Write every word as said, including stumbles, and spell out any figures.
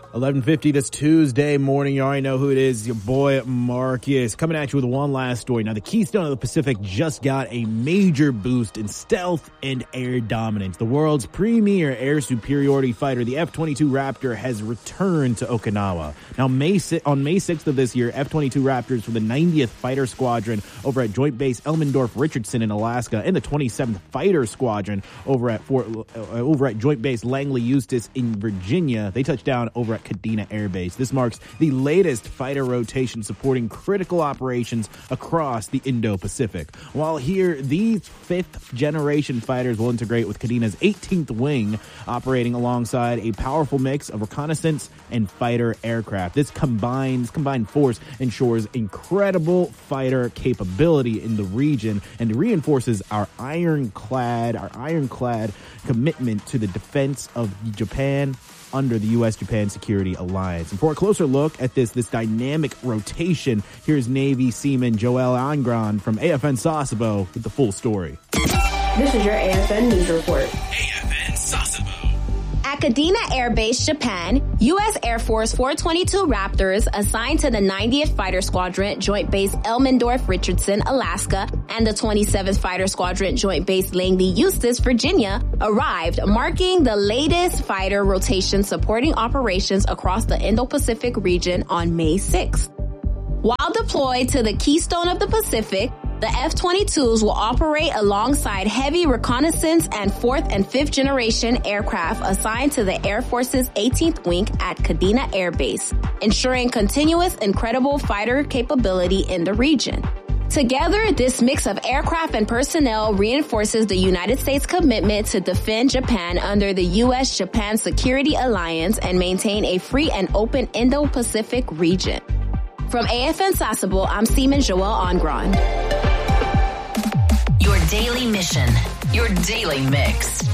eleven fifty this Tuesday morning. You already know who it is. Your boy Marcus coming at you with one last story. Now, the Keystone of the Pacific just got a major boost in stealth and air dominance. The world's premier air superiority fighter, the F twenty-two Raptor, has returned to Okinawa. Now, May on May sixth of this year, F twenty-two Raptors from the ninetieth Fighter Squadron over at Joint Base Elmendorf-Richardson in Alaska and the twenty-seventh Fighter Squadron over at Fort uh, over at Joint Base Langley-Eustis in Virginia, they touched down over at Kadena Air Base. This marks the latest fighter rotation supporting critical operations across the Indo-Pacific. While here, these fifth-generation fighters will integrate with Kadena's eighteenth Wing, operating alongside a powerful mix of reconnaissance and fighter aircraft. This combines combined force ensures incredible fighter capability in the region and reinforces our ironclad, our ironclad commitment to the defense of Japan under the U S Japan Security Alliance. And for a closer look at this, this dynamic rotation, here's Navy Seaman Joel Angron from A F N Sasebo with the full story. This is your A F N News Report. A F N Sasebo. At Kadena Air Base, Japan, U S Air Force four twenty-two Raptors assigned to the ninetieth Fighter Squadron, Joint Base Elmendorf-Richardson, Alaska, and the twenty-seventh Fighter Squadron, Joint Base Langley-Eustis, Virginia, arrived, marking the latest fighter rotation supporting operations across the Indo-Pacific region on May sixth. While deployed to the Keystone of the Pacific, the F twenty-twos will operate alongside heavy reconnaissance and fourth and fifth generation aircraft assigned to the Air Force's eighteenth Wing at Kadena Air Base, ensuring continuous incredible fighter capability in the region. Together, this mix of aircraft and personnel reinforces the United States' commitment to defend Japan under the U S Japan Security Alliance and maintain a free and open Indo-Pacific region. From A F N Sasebo, I'm Seaman Joel Angron. Your daily mission, your daily mix.